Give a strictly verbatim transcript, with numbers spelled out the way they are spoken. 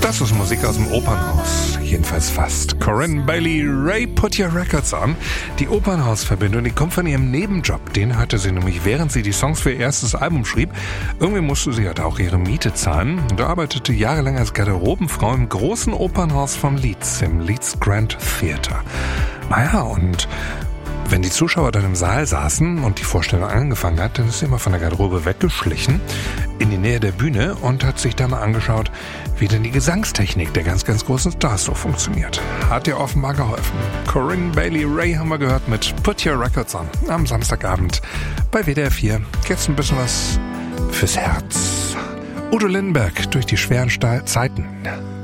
Das ist Musik aus dem Opernhaus. Jedenfalls fast. Corinne Bailey Rae, Put Your Records On. Die Opernhausverbindung, die kommt von ihrem Nebenjob. Den hatte sie nämlich, während sie die Songs für ihr erstes Album schrieb. Irgendwie musste sie halt auch ihre Miete zahlen. Und arbeitete jahrelang als Garderobenfrau im großen Opernhaus vom Leeds, im Leeds Grand Theatre. Naja, und wenn die Zuschauer dann im Saal saßen und die Vorstellung angefangen hat, dann ist sie immer von der Garderobe weggeschlichen in die Nähe der Bühne und hat sich da mal angeschaut, wie denn die Gesangstechnik der ganz, ganz großen Stars so funktioniert. Hat ihr offenbar geholfen. Corinne Bailey Rae haben wir gehört mit Put Your Records On am Samstagabend bei W D R vier. Jetzt ein bisschen was fürs Herz. Udo Lindenberg durch die schweren Sta- Zeiten.